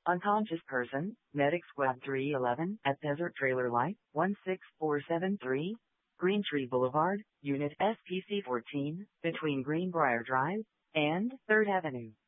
Unconscious person, Medic Squad 311 at Desert Trailer Light, 16473, Green Tree Boulevard, Unit SPC 14, between Greenbrier Drive and 3rd Avenue.